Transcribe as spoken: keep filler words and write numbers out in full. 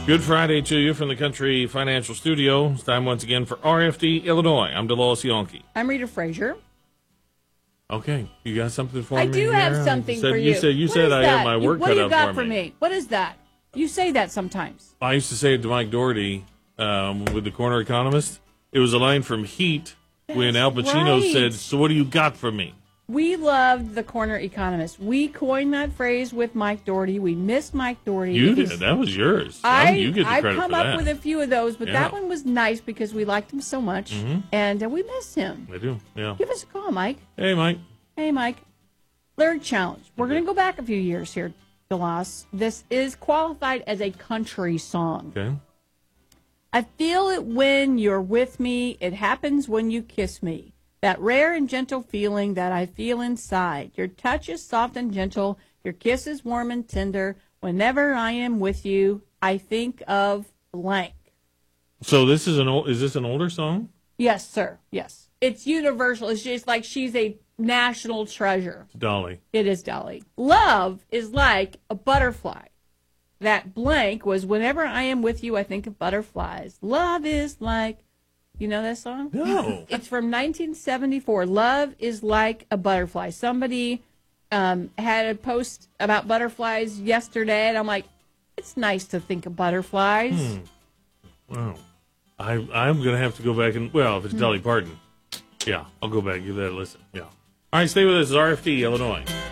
Good Friday to you from the Country Financial Studio. It's time once again for R F D Illinois. I'm Delois Yonke. I'm Rita Frazier. Okay, you got something for I me? I do have something you said, for you. You said you what said I that? had my work you, what cut do you out got for for me. me? What is that? You say that sometimes. I used to say it to Mike Doherty um, with the Corner Economist. It was a line from Heat when Al Pacino right. said, "So what do you got for me?" We loved the Corner Economist. We coined that phrase with Mike Doherty. We missed Mike Doherty. You It did. was, That was yours. I, you get the I've credit come for up that. with a few of those, but Yeah. that one was nice because we liked him so much, Mhm. and uh, we missed him. I do, yeah. Give us a call, Mike. Hey, Mike. Hey, Mike. Lyric Challenge. We're going to go back a few years here, DeLoss. This is qualified as a country song. Okay. I feel it when you're with me. It happens when you kiss me. That rare and gentle feeling that I feel inside. Your touch is soft and gentle. Your kiss is warm and tender. Whenever I am with you, I think of blank. So this is an old, is this an older song? Yes, sir. Yes. It's universal. It's just like she's a national treasure. Dolly. It is Dolly. Love is like a butterfly. That blank was whenever I am with you, I think of butterflies. Love is like, you know that song? No. It's from nineteen seventy-four. Love is like a butterfly. Somebody um, had a post about butterflies yesterday, and I'm like, it's nice to think of butterflies. Hmm. Wow. I, I'm going to have to go back and, well, if it's Hmm. Dolly Parton, yeah, I'll go back and give that a listen. Yeah. All right, stay with us. It's R F D, Illinois.